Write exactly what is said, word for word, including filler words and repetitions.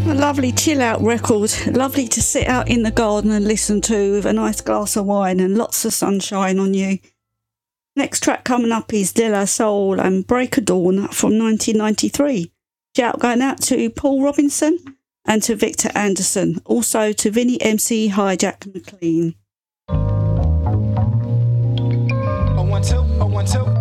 A lovely chill out record, lovely to sit out in the garden and listen to with a nice glass of wine and lots of sunshine on you. Next track coming up is De La Soul and Break of Dawn from nineteen ninety-three. Shout going out to Paul Robinson and to Victor Anderson, also to Vinnie M C Hijack McLean. Oh, one, two, oh, one, two.